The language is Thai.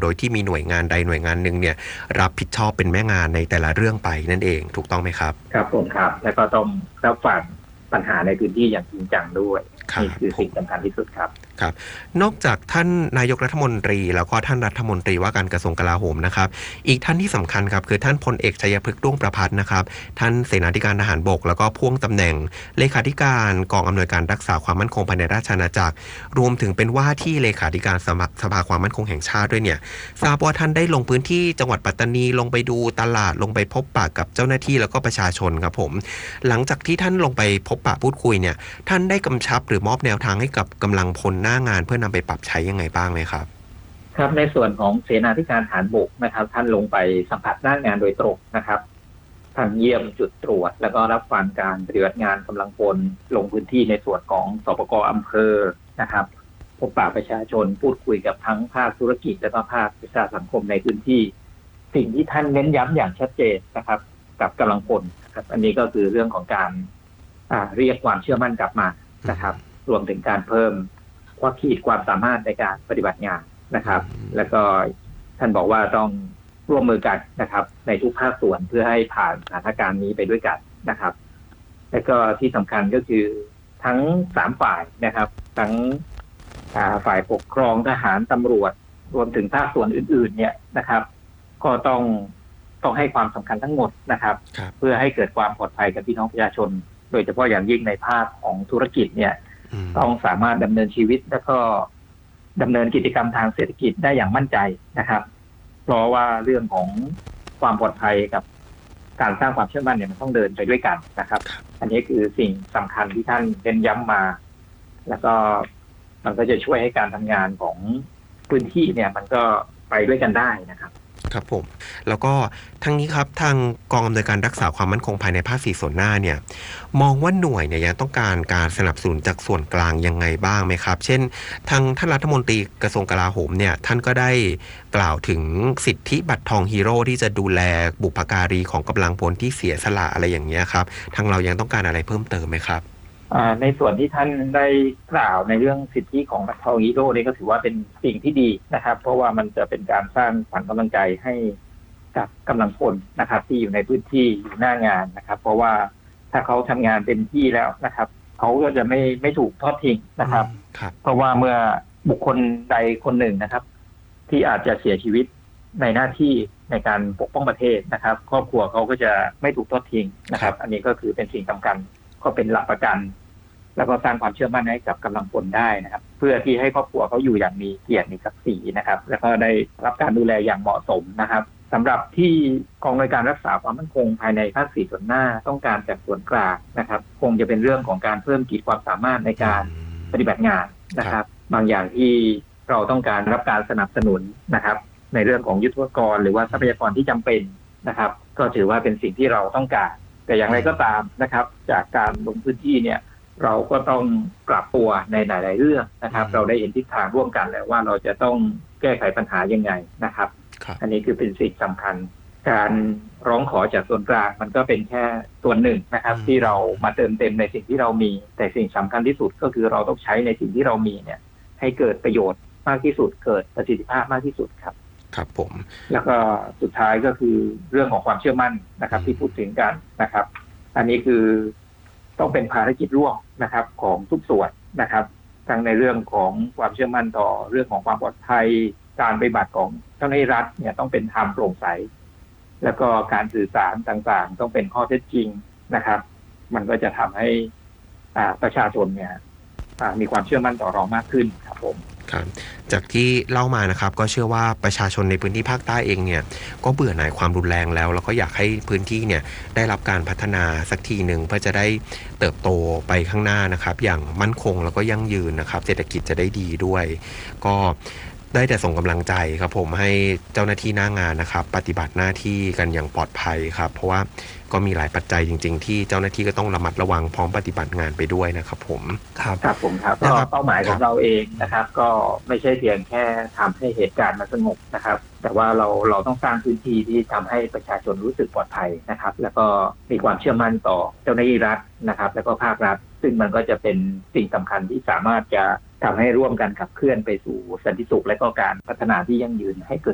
โดยที่มีหน่วยงานใดหน่วยงานหนึ่งเนี่ยรับผิดชอบเป็นแม่งานในแต่ละเรื่องไปนั่นเองถูกต้องไหมครับครับผมครับแล้วก็ต้องรับฟังปัญหาในพื้นที่อย่างจริงจังด้วยนี่คือสิ่งสำคัญที่สุดครับครับนอกจากท่านนายกรัฐมนตรีแล้วก็ท่านรัฐมนตรีว่าการกระทรวงกลาโหมนะครับอีกท่านที่สำคัญครับคือท่านพลเอกชัยพฤกษ์ด้วงประภัสนะครับท่านเสนาธิการทหารบกแล้วก็พ่วงตำแหน่งเลขาธิการกองอำนวยการรักษาความมั่นคงภายในราชอาณาจักรรวมถึงเป็นว่าที่เลขาธิการสภาความมั่นคงแห่งชาติด้วยเนี่ยทราบว่าท่านได้ลงพื้นที่จังหวัดปัตตานีลงไปดูตลาดลงไปพบปะกับเจ้าหน้าที่แล้วก็ประชาชนครับผมหลังจากที่ท่านลงไปพบปะพูดคุยเนี่ยท่านได้กำชับหรือมอบแนวทางให้กับกำลังพลหน้างานเพื่อนำไปปรับใช้ยังไงบ้างไหมครับครับในส่วนของเสนาธิการทหารบกนะครับท่านลงไปสัมผัสหน้างานโดยตรงนะครับท่านเยี่ยมจุดตรวจแล้วก็รับฟังการปฏิบัติงานกำลังพลลงพื้นที่ในส่วนของสปก.อำเภอนะครับพบปะประชาชนพูดคุยกับทั้งภาคธุรกิจและก็ภาคประชาสังคมในพื้นที่สิ่งที่ท่านเน้นย้ำอย่างชัดเจนนะครับกับกำลังพลครับอันนี้ก็คือเรื่องของการเรียกความเชื่อมั่นกลับมานะครับรวมถึงการเพิ่มขีดความสามารถในการปฏิบัติงานนะครับแล้วก็ท่านบอกว่าต้องร่วมมือกันนะครับในทุกภาคส่วนเพื่อให้ผ่านสถานการณ์นี้ไปด้วยกันนะครับและก็ที่สำคัญก็คือทั้ง3ฝ่ายนะครับทั้งฝ่ายปกครองทหารตำรวจรวมถึงภาคส่วนอื่นๆเนี่ยนะครับก็ต้องให้ความสำคัญทั้งหมดนะครับเพื่อให้เกิดความปลอดภัยกับพี่น้องประชาชนโดยเฉพาะอย่างยิ่งในภาคของธุรกิจเนี่ยต้องสามารถดำเนินชีวิตและก็ดำเนินกิจกรรมทางเศรษฐกิจได้อย่างมั่นใจนะครับเพราะว่าเรื่องของความปลอดภัยกับการสร้างความเชื่อมั่นเนี่ยมันต้องเดินไปด้วยกันนะครับอันนี้คือสิ่งสำคัญที่ท่านเน้นย้ำมาแล้วก็มันก็จะช่วยให้การทำงานของพื้นที่เนี่ยมันก็ไปด้วยกันได้นะครับครับผมแล้วก็ทั้งนี้ครับทางกองอำนวยการรักษาความมั่นคงภายในภาค4ส่วนหน้าเนี่ยมองว่าหน่วยเนี่ยยังต้องการการสนับสนุนจากส่วนกลางยังไงบ้างไหมครับเช่นทางท่านรัฐมนตรีกระทรวงกลาโหมเนี่ยท่านก็ได้กล่าวถึงสิทธิบัตรทองฮีโร่ที่จะดูแลบุพการีของกำลังพลที่เสียสละอะไรอย่างเงี้ยครับทางเรายังต้องการอะไรเพิ่มเติมไหมครับในส่วนที่ท่านได้กล่าวในเรื่องสิทธิของบัตรทองฮีโร่นี่ก็ถือว่าเป็นสิ่งที่ดีนะครับเพราะว่ามันจะเป็นการสร้างขวัญกำลังใจให้กับกำลังพลนะครับที่อยู่ในพื้นที่อยู่หน้างานนะครับเพราะว่าถ้าเขาทำงานเต็มที่แล้วนะครับเขาก็จะไม่ถูกทอดทิ้งนะครับเพราะว่าเมื่อบุคคลใดคนหนึ่งนะครับที่อาจจะเสียชีวิตในหน้าที่ในการปกป้องประเทศนะครับครอบครัวเขาก็จะไม่ถูกทอดทิ้งนะครับอันนี้ก็คือเป็นสิ่งสำคัญก็เป็นหลักประกันแล้วก็สร้างความเชื่อมั่นให้กับกำลังพลได้นะครับเพื่อที่ให้ครอบครัวเขาอยู่อย่างมีเกียรติมีศักดิ์ศรีนะครับแล้วก็ได้รับการดูแลอย่างเหมาะสมนะครับสำหรับที่กองอำนวยการรักษาความมั่นคงภายในภาค4ส่วนหน้าต้องการจากส่วนกลางนะครับคงจะเป็นเรื่องของการเพิ่มขีดความสามารถในการปฏิบัติงานนะครับบางอย่างที่เราต้องการรับการสนับสนุนนะครับในเรื่องของยุทโธปกรณ์หรือว่าทรัพยากรที่จำเป็นนะครับก็ถือว่าเป็นสิ่งที่เราต้องการแต่อย่างไรก็ตามนะครับจากการลงพื้นที่เนี่ยเราก็ต้องปรับตัวในหลายๆเรื่องนะครับเราได้เห็นทิศทางร่วมกันแล้วว่าเราจะต้องแก้ไขปัญหายังไงนะครับอันนี้คือเป็นสิ่งสำคัญการร้องขอจากส่วนกลางมันก็เป็นแค่ส่วนหนึ่งนะครับที่เรามาเติมเต็มในสิ่งที่เรามีแต่สิ่งสำคัญที่สุดก็คือเราต้องใช้ในสิ่งที่เรามีเนี่ยให้เกิดประโยชน์มากที่สุดเกิดประสิทธิภาพมากที่สุดครับครับผมแล้วก็สุดท้ายก็คือเรื่องของความเชื่อมั่นนะครับที่พูดถึงกันนะครับอันนี้คือต้องเป็นภารกิจร่วมนะครับของทุกส่วนนะครับทั้งในเรื่องของความเชื่อมั่นต่อเรื่องของความปลอดภัยการปฏิบัติของเจ้าหน้าที่รัฐเนี่ยต้องเป็นธรรมโปร่งใสแล้วก็การสื่อสารต่างๆต้องเป็นข้อเท็จจริงนะครับมันก็จะทำให้ประชาชนเนี่ยมีความเชื่อมั่นต่อเรามากขึ้นครับผมครับจากที่เล่ามานะครับก็เชื่อว่าประชาชนในพื้นที่ภาคใต้เองเนี่ยก็เบื่อหน่ายความรุนแรงแล้วก็อยากให้พื้นที่เนี่ยได้รับการพัฒนาสักทีหนึ่งเพื่อจะได้เติบโตไปข้างหน้านะครับอย่างมั่นคงแล้วก็ยั่งยืนนะครับเศรษฐกิจจะได้ดีด้วยก็ได้แต่ส่งกำลังใจครับผมให้เจ้าหน้าที่หน้างานนะครับปฏิบัติหน้าที่กันอย่างปลอดภัยครับเพราะว่าก็มีหลายปัจจัยจริงๆที่เจ้าหน้าที่ก็ต้องระมัดระวังพร้อมปฏิบัติงานไปด้วยนะครับผมครับผมครับก็เป้าหมายของเราเองนะครับก็ไม่ใช่เพียงแค่ทำให้เหตุการณ์มันสงบนะครับแต่ว่าเราต้องสร้างพื้นที่ที่ทำให้ประชาชนรู้สึกปลอดภัยนะครับแล้วก็มีความเชื่อมั่นต่อเจ้าหน้าที่รัฐนะครับแล้วก็ภาครัฐซึ่งมันก็จะเป็นสิ่งสำคัญที่สามารถจะทำให้ร่วมกันขับเคลื่อนไปสู่สันติสุขและก็การพัฒนาที่ยั่งยืนให้เกิด